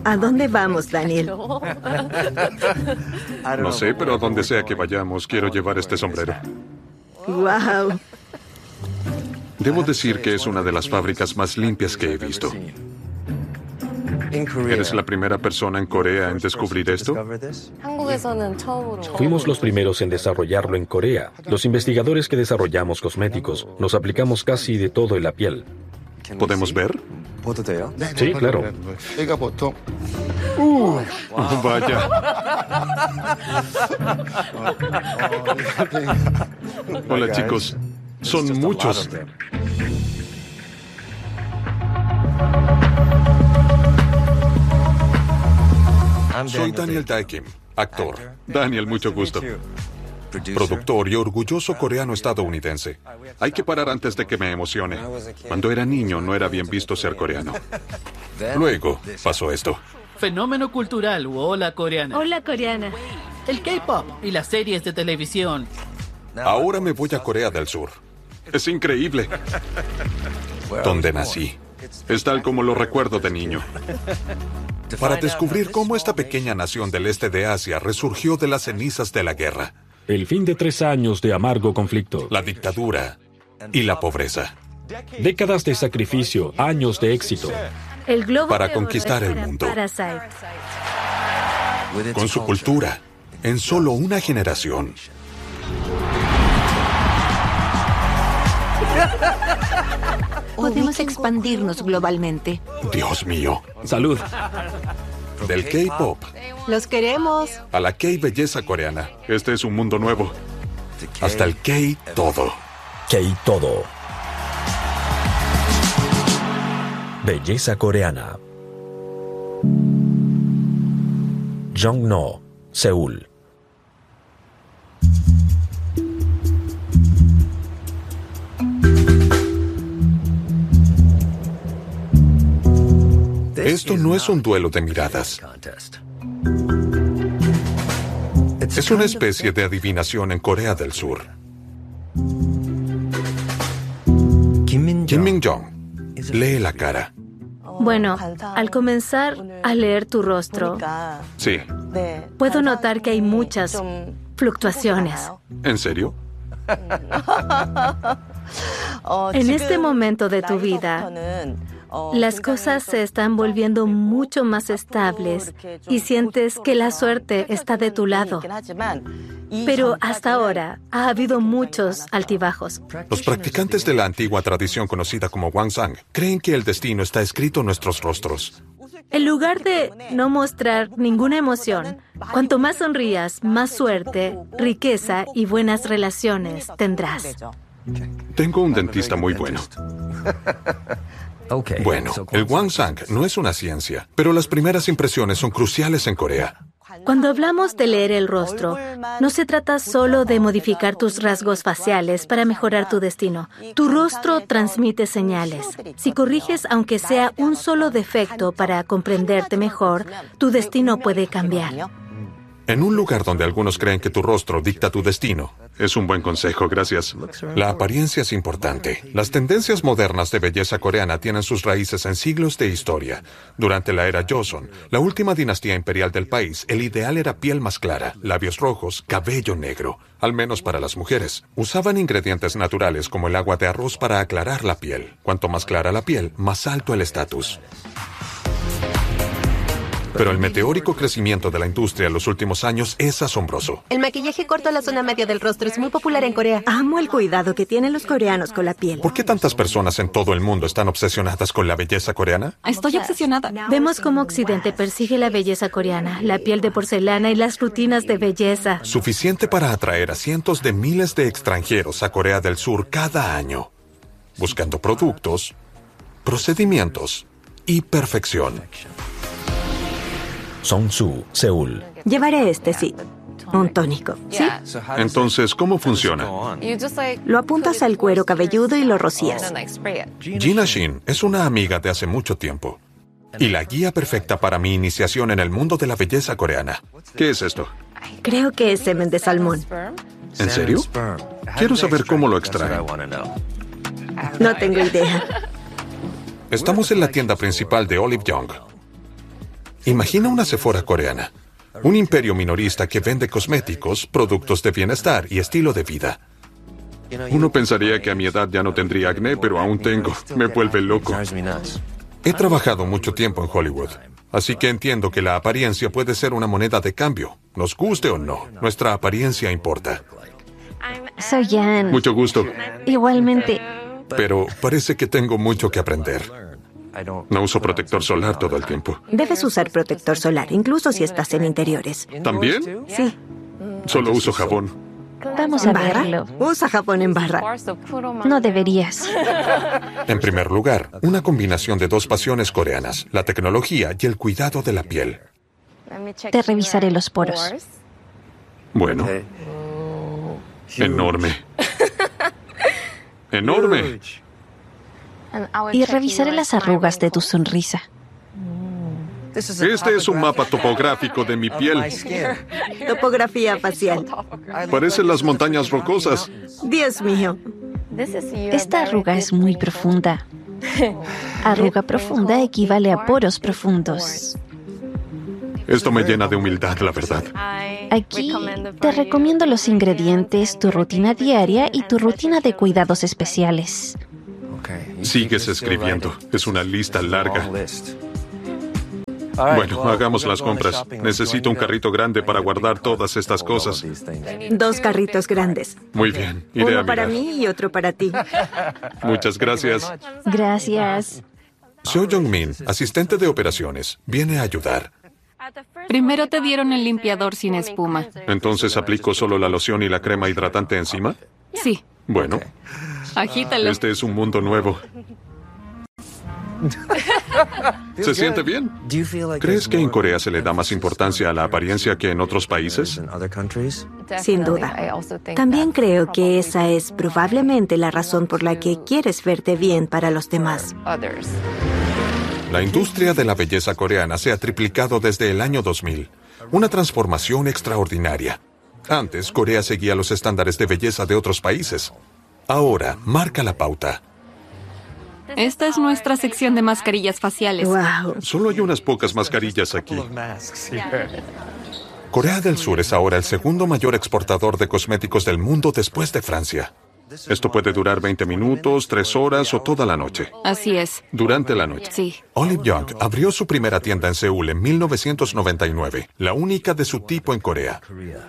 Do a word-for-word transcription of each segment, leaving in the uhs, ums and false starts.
¿A dónde vamos, Daniel? No sé, pero a donde sea que vayamos, quiero llevar este sombrero. ¡Wow! Debo decir que es una de las fábricas más limpias que he visto. ¿Eres la primera persona en Corea en descubrir esto? Fuimos los primeros en desarrollarlo en Corea. Los investigadores que desarrollamos cosméticos nos aplicamos casi de todo en la piel. ¿Podemos ver? Sí, claro. Uh, vaya. Hola, chicos. Son muchos. Soy Daniel Dae Kim, actor. Daniel, mucho gusto. Productor y orgulloso coreano estadounidense. Hay que parar antes de que me emocione. Cuando era niño no era bien visto ser coreano. Luego pasó esto. Fenómeno cultural u ola coreana. Hola, coreana. El K-pop y las series de televisión. Ahora me voy a Corea del Sur. Es increíble. Donde nací. Es tal como lo recuerdo de niño. Para descubrir cómo esta pequeña nación del este de Asia resurgió de las cenizas de la guerra. El fin de tres años de amargo conflicto. La dictadura y la pobreza. Décadas de sacrificio, años de éxito. El globo Para de oro conquistar es el para mundo. Parasite. Con su cultura, en solo una generación. Podemos expandirnos globalmente. Dios mío. Salud. Del K-pop Los queremos. a la K-belleza coreana. Este es un mundo nuevo. Hasta el K-todo. K-todo. Belleza coreana. Jongno, Seúl. Esto no es un duelo de miradas. Es una especie de adivinación en Corea del Sur. Kim Min-jong lee la cara. Bueno, al comenzar a leer tu rostro, Sí. puedo notar que hay muchas fluctuaciones. ¿En serio? En este momento de tu vida, las cosas se están volviendo mucho más estables y sientes que la suerte está de tu lado. Pero hasta ahora ha habido muchos altibajos. Los practicantes de la antigua tradición conocida como Hwangsan creen que el destino está escrito en nuestros rostros. En lugar de no mostrar ninguna emoción, cuanto más sonrías, más suerte, riqueza y buenas relaciones tendrás. Tengo un dentista muy bueno. Bueno, el Hwangsan no es una ciencia, pero las primeras impresiones son cruciales en Corea. Cuando hablamos de leer el rostro, no se trata solo de modificar tus rasgos faciales para mejorar tu destino. Tu rostro transmite señales. Si corriges aunque sea un solo defecto para comprenderte mejor, tu destino puede cambiar. En un lugar donde algunos creen que tu rostro dicta tu destino. Es un buen consejo, gracias. La apariencia es importante. Las tendencias modernas de belleza coreana tienen sus raíces en siglos de historia. Durante la era Joseon, la última dinastía imperial del país, el ideal era piel más clara, labios rojos, cabello negro. Al menos para las mujeres. Usaban ingredientes naturales como el agua de arroz para aclarar la piel. Cuanto más clara la piel, más alto el estatus. Pero el meteórico crecimiento de la industria en los últimos años es asombroso. El maquillaje corto a la zona media del rostro es muy popular en Corea. Amo el cuidado que tienen los coreanos con la piel. ¿Por qué tantas personas en todo el mundo están obsesionadas con la belleza coreana? Estoy obsesionada. Vemos cómo Occidente persigue la belleza coreana, la piel de porcelana y las rutinas de belleza. Suficiente para atraer a cientos de miles de extranjeros a Corea del Sur cada año, buscando productos, procedimientos y perfección. Songsu, Seúl. Llevaré este, sí. Un tónico. ¿Sí? Entonces, ¿cómo funciona? Lo apuntas al cuero cabelludo y lo rocías. Gina Shin es una amiga de hace mucho tiempo y la guía perfecta para mi iniciación en el mundo de la belleza coreana. ¿Qué es esto? Creo que es semen de salmón. ¿En serio? Quiero saber cómo lo extraen. No tengo idea. Estamos en la tienda principal de Olive Young. Imagina una Sephora coreana. Un imperio minorista que vende cosméticos, productos de bienestar y estilo de vida. Uno pensaría que a mi edad ya no tendría acné, pero aún tengo. Me vuelve loco. He trabajado mucho tiempo en Hollywood, así que entiendo que la apariencia puede ser una moneda de cambio. Nos guste o no, nuestra apariencia importa. Soy Jan. Mucho gusto. Igualmente. Pero parece que tengo mucho que aprender. No uso protector solar todo el tiempo. Debes usar protector solar, incluso si estás en interiores. ¿También? Sí. Solo uso jabón. Vamos a ¿Barra? verlo. Usa jabón en barra. No deberías. En primer lugar, una combinación de dos pasiones coreanas, la tecnología y el cuidado de la piel. Te revisaré los poros. Bueno. Enorme. Enorme. Y revisaré las arrugas de tu sonrisa. Este es un mapa topográfico de mi piel. Topografía facial. Parecen las montañas rocosas. Dios mío. Esta arruga es muy profunda. Arruga profunda equivale a poros profundos. Esto me llena de humildad, la verdad. Aquí te recomiendo los ingredientes, tu rutina diaria y tu rutina de cuidados especiales. Sigues escribiendo. Es una lista larga. Bueno, hagamos las compras. Necesito un carrito grande para guardar todas estas cosas. Dos carritos grandes. Muy bien, iré a Uno para mirar. mí y otro para ti. Muchas gracias. Gracias. Seo Jong-min, asistente de operaciones, viene a ayudar. Primero te dieron el limpiador sin espuma. Entonces, ¿aplico solo la loción y la crema hidratante encima? Sí, Bueno, agítalo. este es un mundo nuevo. ¿Se siente bien? ¿Crees que en Corea se le da más importancia a la apariencia que en otros países? Sin duda. También creo que esa es probablemente la razón por la que quieres verte bien para los demás. La industria de la belleza coreana se ha triplicado desde el año dos mil. Una transformación extraordinaria. Antes, Corea seguía los estándares de belleza de otros países. Ahora, marca la pauta. Esta es nuestra sección de mascarillas faciales. Wow. Solo hay unas pocas mascarillas aquí. Corea del Sur es ahora el segundo mayor exportador de cosméticos del mundo después de Francia. Esto puede durar veinte minutos, tres horas o toda la noche. Así es. Durante la noche. Sí. Olive Young abrió su primera tienda en Seúl en mil novecientos noventa y nueve, la única de su tipo en Corea.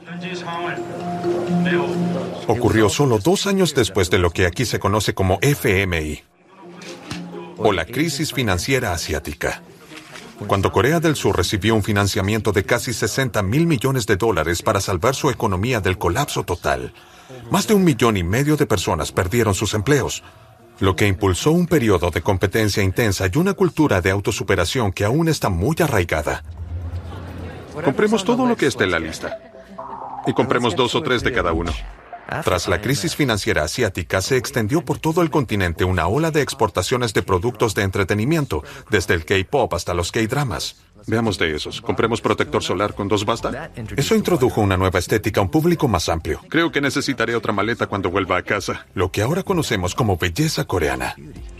Ocurrió solo dos años después de lo que aquí se conoce como F M I, o la crisis financiera asiática. Cuando Corea del Sur recibió un financiamiento de casi sesenta mil millones de dólares para salvar su economía del colapso total, más de un millón y medio de personas perdieron sus empleos, lo que impulsó un periodo de competencia intensa y una cultura de autosuperación que aún está muy arraigada. Compremos todo lo que esté en la lista. Y compremos dos o tres de cada uno. Tras la crisis financiera asiática, se extendió por todo el continente una ola de exportaciones de productos de entretenimiento, desde el K-pop hasta los K-dramas. Veamos de esos. ¿Compremos protector solar con dos basta? Eso introdujo una nueva estética a un público más amplio, Creo que necesitaré otra maleta cuando vuelva a casa. lo que ahora conocemos como belleza coreana.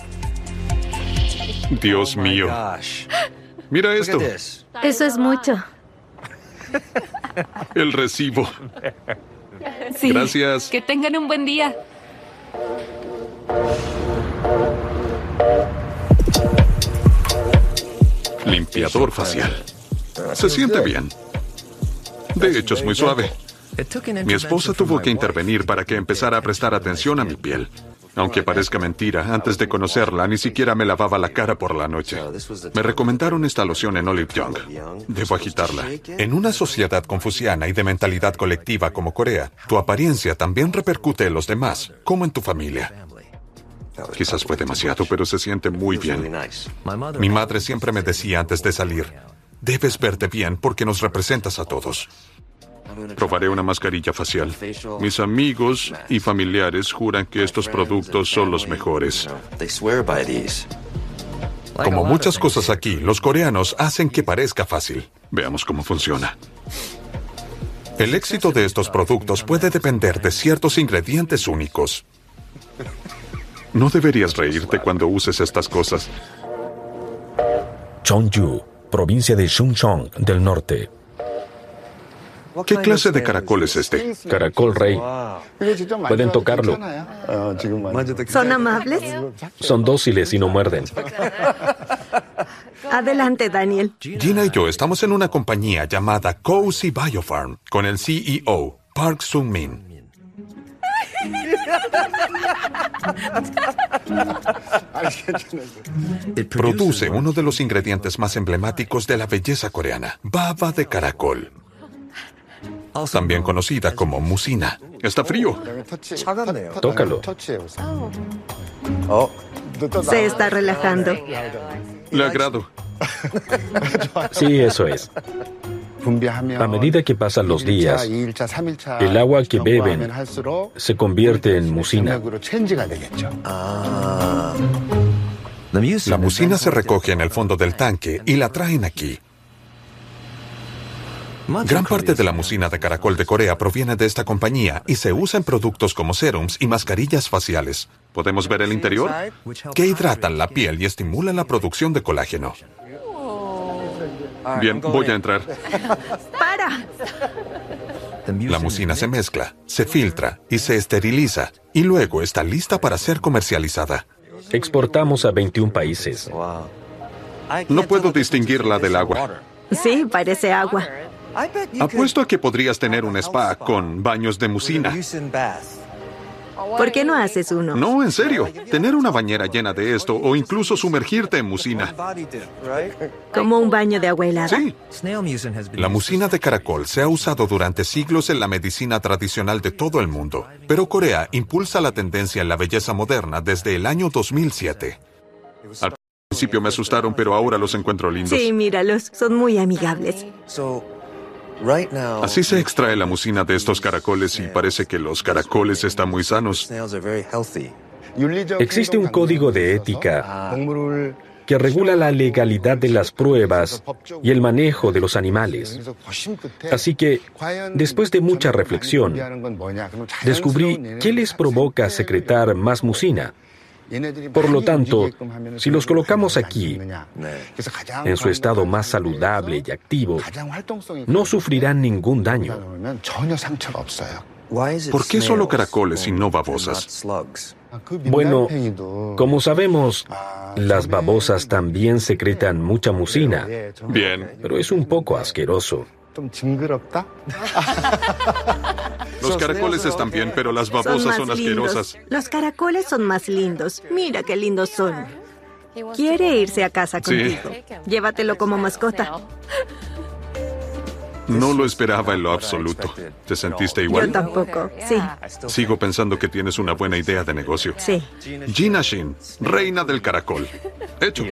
Dios mío. Mira esto. Eso es mucho. El recibo. Sí. Gracias. Que tengan un buen día. Limpiador facial. Se siente bien. De hecho, es muy suave. Mi esposa tuvo que intervenir para que empezara a prestar atención a mi piel. Aunque parezca mentira, antes de conocerla, ni siquiera me lavaba la cara por la noche. Me recomendaron esta loción en Olive Young. Debo agitarla. En una sociedad confuciana y de mentalidad colectiva como Corea, tu apariencia también repercute en los demás, como en tu familia. Quizás fue demasiado, pero se siente muy bien. Mi madre siempre me decía antes de salir, debes verte bien porque nos representas a todos. Probaré una mascarilla facial. Mis amigos y familiares juran que estos productos son los mejores. Como muchas cosas aquí, los coreanos hacen que parezca fácil. Veamos cómo funciona. El éxito de estos productos puede depender de ciertos ingredientes únicos. No deberías reírte cuando uses estas cosas. Chonju, provincia de Chungcheong del norte. ¿Qué clase de caracol es este? Caracol rey. Pueden tocarlo. ¿Son amables? Son dóciles y no muerden. Adelante, Daniel. Gina y yo estamos en una compañía llamada Cozy Biofarm con el C E O, Park Sung-min. Produce uno de los ingredientes más emblemáticos de la belleza coreana, baba de caracol, también conocida como musina. Está frío. Tócalo. Se está relajando. Le agrado. Sí, eso es. A medida que pasan los días, el agua que beben se convierte en musina. La musina se recoge en el fondo del tanque y la traen aquí. Gran parte de la musina de caracol de Corea proviene de esta compañía y se usa en productos como serums y mascarillas faciales. ¿Podemos ver el interior? Que hidratan la piel y estimulan la producción de colágeno. Bien, voy a entrar. ¡Para! La musina se mezcla, se filtra y se esteriliza, y luego está lista para ser comercializada. Exportamos a veintiún países. No puedo distinguirla del agua. Sí, parece agua. Apuesto a que podrías tener un spa con baños de musina. ¿Por qué no haces uno? No, en serio. Tener una bañera llena de esto o incluso sumergirte en musina. ¿Como un baño de agua helada? Sí. La musina de caracol se ha usado durante siglos en la medicina tradicional de todo el mundo, pero Corea impulsa la tendencia en la belleza moderna desde el año dos mil siete. Al principio me asustaron, pero ahora los encuentro lindos. Sí, míralos, son muy amigables. Así se extrae la musina de estos caracoles y parece que los caracoles están muy sanos. Existe un código de ética que regula la legalidad de las pruebas y el manejo de los animales. Así que, después de mucha reflexión, descubrí qué les provoca secretar más musina. Por lo tanto, si los colocamos aquí, en su estado más saludable y activo, no sufrirán ningún daño. ¿Por qué solo caracoles y no babosas? Bueno, como sabemos, las babosas también secretan mucha musina. Bien. Pero es un poco asqueroso. Los caracoles están bien, pero las babosas son, son asquerosas. Lindos. Los caracoles son más lindos. Mira qué lindos son. Quiere irse a casa contigo. Sí. Llévatelo como mascota. No lo esperaba en lo absoluto. ¿Te sentiste igual? Yo tampoco, sí. Sigo pensando que tienes una buena idea de negocio. Sí. Gina Shin, reina del caracol. Hecho.